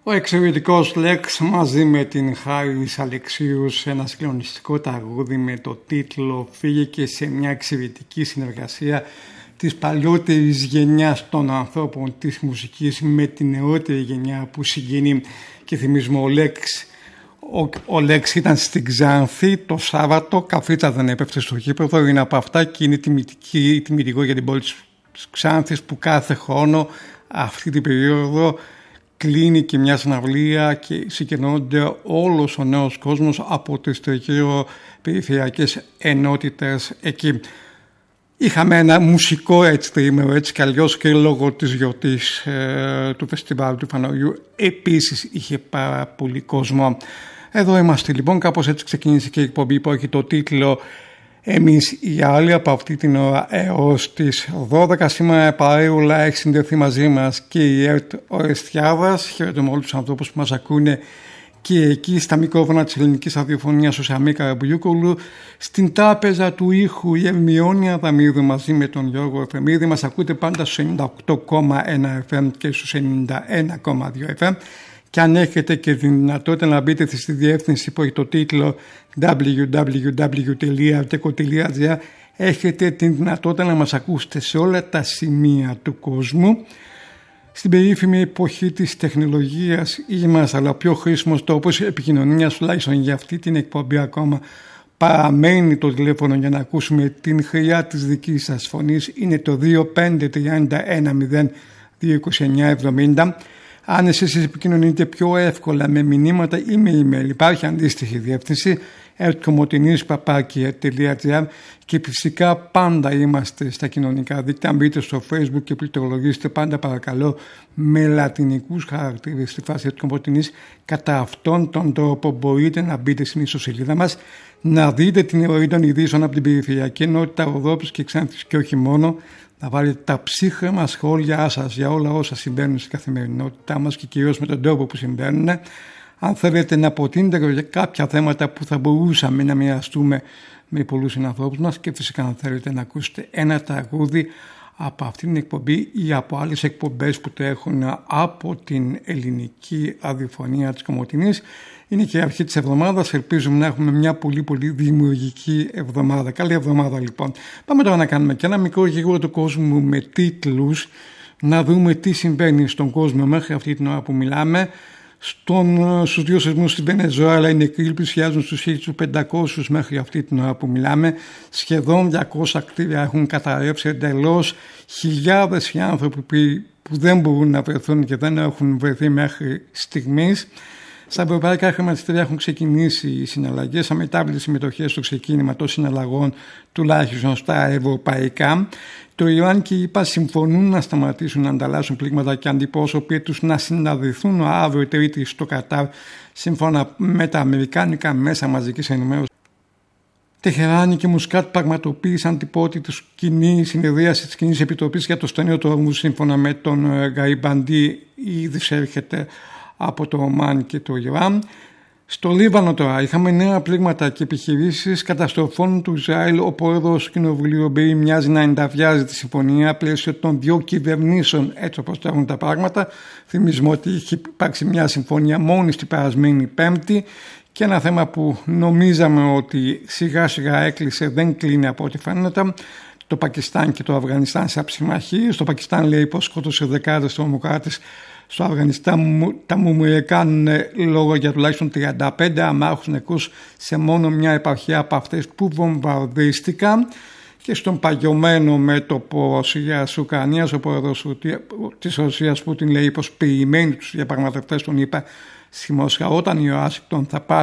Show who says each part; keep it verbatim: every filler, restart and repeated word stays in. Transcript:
Speaker 1: Ο εξαιρετικός Λέξ μαζί με την Χάρις Αλεξίου σε ένα συγκλονιστικό τραγούδι με το τίτλο «Φύγε» και σε μια εξαιρετική συνεργασία της παλιότερης γενιάς των ανθρώπων της μουσικής με την νεότερη γενιά που συγκινεί. Και θυμίζουμε ο Λέξ, ο, ο Λέξ ήταν στην Ξάνθη το Σάββατο, καφρίτσα δεν έπεφτε στο γήπεδο, είναι από αυτά και είναι τιμητική, τιμητικό για την πόλη της Ξάνθης που κάθε χρόνο αυτή την περίοδο κλείνει και μια συναυλία και συγκεντρώνονται όλος ο νέος κόσμος από τις τριγύρω περιφερειακές ενότητες εκεί. Είχαμε ένα μουσικό έτσι τρίμερο, έτσι κι αλλιώς και λόγω της γιορτής ε, του φεστιβάλ του Φαναριού επίσης είχε πάρα πολύ κόσμο. Εδώ είμαστε λοιπόν, κάπως έτσι ξεκίνησε και η εκπομπή που έχει το τίτλο «Εμείς οι άλλοι» από αυτή την ώρα έως τις δώδεκα. Σήμερα παρέουλα έχει συνδεθεί μαζί μας και η ΕΡΤ Ορεστιάδας. Χαίρετουμε όλους τους ανθρώπους που μας ακούνε και εκεί στα μικρόφωνα της ελληνικής ραδιοφωνίας ο Σαμί Καραμπουλιούκολου, στην τράπεζα του ήχου η Ερμιόνια Δαμίδου μαζί με τον Γιώργο Εφρεμίδη. Μας ακούτε πάντα στους ενενήντα οκτώ κόμμα ένα εφ εμ και στους ενενήντα ένα κόμμα δύο εφ εμ. Και αν έχετε και τη δυνατότητα να μπείτε στη διεύθυνση που έχει το τίτλο double-u double-u double-u τελεία arteco τελεία gr, έχετε τη δυνατότητα να μας ακούσετε σε όλα τα σημεία του κόσμου. Στην περίφημη εποχή της τεχνολογίας είμαστε, αλλά ο πιο χρήσιμος τρόπος επικοινωνίας, τουλάχιστον για αυτή την εκπομπή ακόμα, παραμένει το τηλέφωνο για να ακούσουμε την χρειά της δικής σας φωνής. Είναι το δύο πέντε τρία ένα μηδέν δύο είκοσι εννιά εβδομήντα. Αν εσείς επικοινωνείτε πιο εύκολα με μηνύματα ή με email, υπάρχει αντίστοιχη διεύθυνση ερτκομωτινής παπάκι τελεία gr και φυσικά πάντα είμαστε στα κοινωνικά δίκτυα. Αν μπείτε στο Facebook και πληκτρολογήσετε πάντα παρακαλώ με λατινικούς χαρακτήρες στη φάση ερτκομωτινής. Κατά αυτόν τον τρόπο μπορείτε να μπείτε στην ιστοσελίδα μας, να δείτε την ροή των ειδήσεων από την περιφερειακή ενότητα Ροδόπης και Ξάνθης και όχι μόνο, να βάλετε τα ψύχρεμα σχόλιά σας για όλα όσα συμβαίνουν στην καθημερινότητά μας και κυρίως με τον τρόπο που συμβαίνουν. Αν θέλετε να προτείνετε για κάποια θέματα που θα μπορούσαμε να μοιραστούμε με πολλούς συνανθρώπους μας, και φυσικά αν θέλετε να ακούσετε ένα τραγούδι από αυτήν την εκπομπή ή από άλλες εκπομπές που τρέχουν από την ελληνική ραδιοφωνία της Κομωτινής. Είναι και η αρχή της εβδομάδας, ελπίζουμε να έχουμε μια πολύ πολύ δημιουργική εβδομάδα. Καλή εβδομάδα λοιπόν. Πάμε τώρα να κάνουμε και ένα μικρό γύρο του κόσμου με τίτλους, να δούμε τι συμβαίνει στον κόσμο μέχρι αυτή την ώρα που μιλάμε. Στον, στους δύο σεισμούς στη Βενεζουέλα οι νεκροί πλησιάζουν στους χίλιους πεντακόσιους μέχρι αυτή την ώρα που μιλάμε. Σχεδόν διακόσια κτίρια έχουν καταρρεύσει εντελώς. Χιλιάδες οι άνθρωποι που δεν μπορούν να βρεθούν και δεν έχουν βρεθεί μέχρι στιγμής. Στα ευρωπαϊκά χρηματιστήρια έχουν ξεκινήσει οι συναλλαγές, αμετάβλητες συμμετοχές στο ξεκίνημα των συναλλαγών τουλάχιστον στα ευρωπαϊκά. Το Ιράν και οι ΗΠΑ συμφωνούν να σταματήσουν να ανταλλάσσουν πλήγματα και αντιπρόσωποι τους να συναντηθούν αύριο Τρίτη στο Κατάρ, σύμφωνα με τα αμερικάνικα μέσα μαζικής ενημέρωσης. Τεχεράνη και Μουσκάτ πραγματοποίησαν την πρώτη τους κοινή συνεδρίαση της Κοινής Επιτροπής για το Στενείο του Ορμούζ, σύμφωνα με τον Γαϊμπαντή, ήδη έρχεται από το Ομάν και το Ιράν. Στο Λίβανο τώρα είχαμε νέα πλήγματα και επιχειρήσεις καταστροφών του Ισραήλ. Ο πρόεδρος του Κοινοβουλίου Μπέι μοιάζει να ενταβιάζει τη συμφωνία πλαίσιο των δύο κυβερνήσεων, έτσι όπως έχουν τα πράγματα. Θυμίζουμε ότι είχε υπάρξει μια συμφωνία μόνη στην περασμένη Πέμπτη και ένα θέμα που νομίζαμε ότι σιγά σιγά έκλεισε, δεν κλείνει από ό,τι φαίνεται. Το Πακιστάν και το Αφγανιστάν σε αψημαχίες. Το Πακιστάν λέει πως σκότωσε δεκάδες τρομοκράτες. Στο Αφγανιστάν τα μουμουρια κάνουν λόγο για τουλάχιστον τριάντα πέντε αμάχους νεκρούς σε μόνο μια επαρχία από αυτές που βομβαρδίστηκαν. Και στον παγιωμένο μέτωπο Ρωσίας-Ουκρανίας, ο πρόεδρος της Ρωσίας Πούτιν λέει πως περιμένει τους διαπραγματευτές, τον είπε στη Μόσχα, όταν η Ουάσιγκτον θα πάρει